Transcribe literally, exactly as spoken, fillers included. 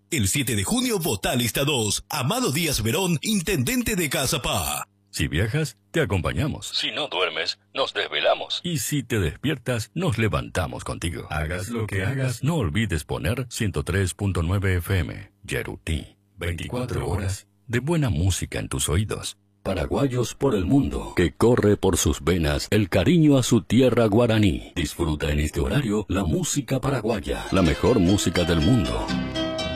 El siete de junio vota lista dos. Amado Díaz Verón, intendente de Cazapá. Si viajas, te acompañamos. Si no duermes, nos desvelamos. Y si te despiertas, nos levantamos contigo. Hagas lo que hagas, no olvides poner ciento tres punto nueve F M. Yeruti. veinticuatro horas de buena música en tus oídos. Paraguayos por el mundo, que corre por sus venas el cariño a su tierra guaraní. Disfruta en este horario la música paraguaya, la mejor música del mundo.